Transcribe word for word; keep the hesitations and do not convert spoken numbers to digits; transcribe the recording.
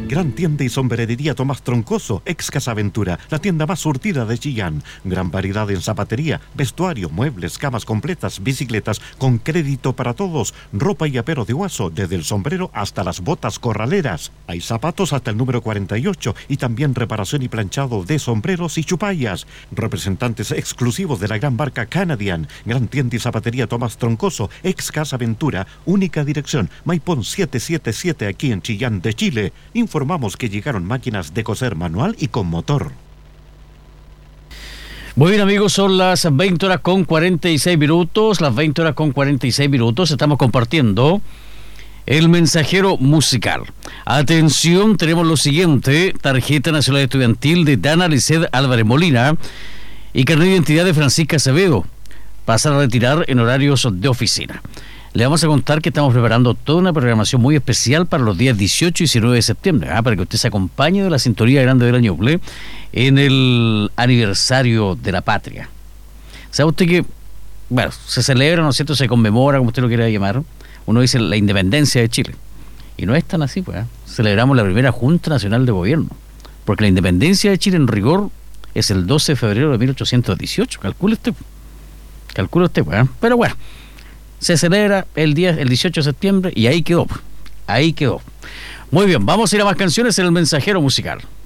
Gran tienda y sombrerería Tomás Troncoso, ex Casa Ventura, la tienda más surtida de Chillán. Gran variedad en zapatería, vestuario, muebles, camas completas, bicicletas, con crédito para todos, ropa y apero de Guaso, desde el sombrero hasta las botas corraleras. Hay zapatos hasta el número cuarenta y ocho y también reparación y planchado de sombreros y chupallas. Representantes exclusivos de la gran marca Canadian. Gran tienda y zapatería Tomás Troncoso, ex Casa Ventura, única dirección, Maipón setecientos setenta y siete aquí en Chillán de Chile. Informamos que llegaron máquinas de coser manual y con motor. Muy bien, amigos, son las veinte horas con cuarenta y seis minutos, las veinte horas con cuarenta y seis minutos, estamos compartiendo el mensajero musical. Atención, tenemos lo siguiente: tarjeta nacional estudiantil de Dana Lisset Álvarez Molina y carnet de identidad de Francisca Acevedo, pasar a retirar en horarios de oficina. Le vamos a contar que estamos preparando toda una programación muy especial para los días dieciocho y diecinueve de septiembre, ¿eh? Para que usted se acompañe de la sintonía grande de la Ñuble en el aniversario de la patria. ¿Sabe usted que, bueno, se celebra, ¿no es cierto?, se conmemora, como usted lo quiera llamar, uno dice la independencia de Chile. Y no es tan así, pues, ¿eh? Celebramos la primera Junta Nacional de Gobierno, porque la independencia de Chile en rigor es el doce de febrero de mil ochocientos dieciocho, calcule usted, calcule usted, pues, ¿eh? Pero bueno, se celebra el día, el dieciocho de septiembre y ahí quedó, ahí quedó. Muy bien, vamos a ir a más canciones en el mensajero musical.